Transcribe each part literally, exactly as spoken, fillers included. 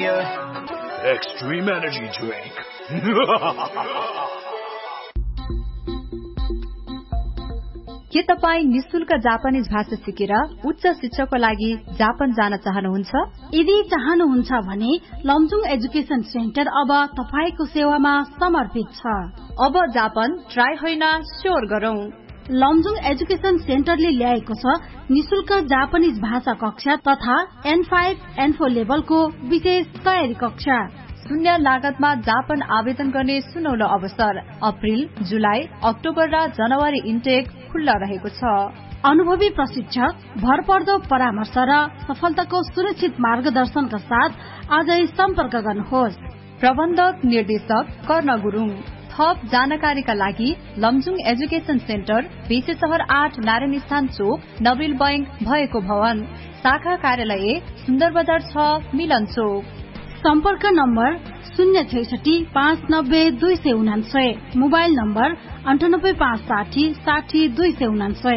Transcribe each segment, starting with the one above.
you extreme energy drink. के तपाई निशुल्क जापानीज भाषा सिकेर उच्च शिक्षाको लागि जापान जान चाहनुहुन्छ? यदि चाहनुहुन्छ भने लमजुङ एजुकेशन सेन्टर अब तपाईको सेवामा समर्पित छ। अब जापान ट्राई होइन स्योर गरौं। लमजुङ एजुकेशन सेन्टरले ल्याएको छ निशुल्क जापानीज भाषा कक्षा तथा एन फाइभ एन फोर लेभलको विशेष तयारी कक्षा। शून्य लागतमा जापान आवेदन गर्ने सुनौलो अवसर। अप्रिल, जुलाई, अक्टोबर र जनवरी इन्टेक खुल्ला रहेको छ। अनुभवी प्रशिक्षक, भरपर्दो परामर्श र सफलताको सुनिश्चित मार्गदर्शनका साथ आजै सम्पर्क गर्नुहोस्। प्रबन्धक निर्देशक कर्ण गुरुङ। थप जानकारीका लागि लमजुङ एजुकेशन सेन्टर बेसी शहर आठ नारायण स्थान चोक नवरिल बैंक भएको भवन, शाखा कार्यालय सुन्दर बजार छ मिलन चोक। सम्पर्क नम्बर शून्य छैसठी पाँच नब्बे दुई सय उनान्सय, मोबाइल नम्बर अन्ठानब्बे पाँच साठी साठी दुई सय उनान्सय।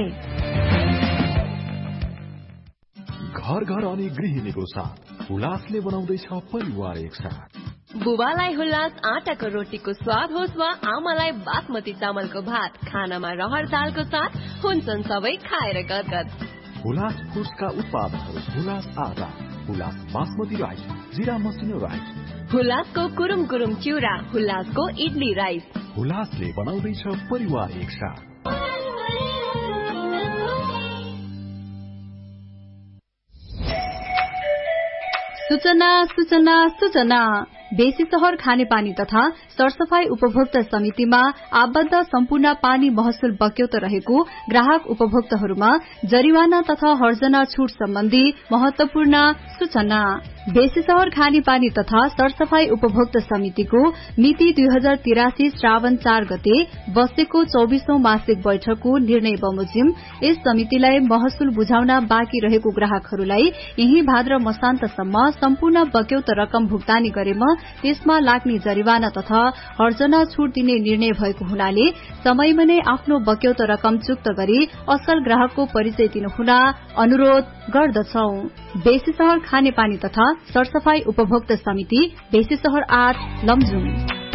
घर घर अनि गृहिणीको साथ हुलासले बनाउँदैछ परिवार एकसाथ। बुबालाई हुलास आटाको रोटीको स्वाद होस् वा आमालाई बासमती चामलको भात, खानामा रहर दालको साथ हुन्छन् सबै खाएर गदगद। हुलास फुड्सका उत्पादनहरू हुलास आटा, हुलास बासमती राइस, जिरा मसिनो राइस, हुलासको कुरुम कुरुम चिउरा, हुलासको इडली राइस। हुलासले बनाउँदैछ परिवार एकसाथ। सूचना सूचना सूचना बेसी शहर खानेपानी तथा सरसफाई उपभोक्ता समितिमा आबद्ध सम्पूर्ण पानी महसुल बक्यौत रहेको ग्राहक उपभोक्ताहरूमा जरिवाना तथा हर्जना छूट सम्बन्धी महत्वपूर्ण सूचना। बेसी शहर खानेपानी तथा सरसफाई उपभोक्ता समितिको मिति दुई हजार तिरासी श्रावण चार गते बसेको चौबिसौं मासिक बैठकको निर्णय बमोजिम यस समितिलाई महसुल बुझाउन बाँकी रहेको ग्राहकहरूलाई यही भाद्र मसान्तसम्म सम्पूर्ण बक्यौत रकम भुक्तानी गरेमा त्यसमा लाग्ने जरिवाना तथा हर्जना छूट दिने निर्णय भएको हुनाले समयमा नै आफ्नो बक्यौत रकम चुक्त गरी असल ग्राहकको परिचय दिनु हुन अनुरोध गर्दछौ। बेसी शहर खानेपानी तथा सरसफाई उपभोक्ता समिति बेसी शहर आठ लमजुङ।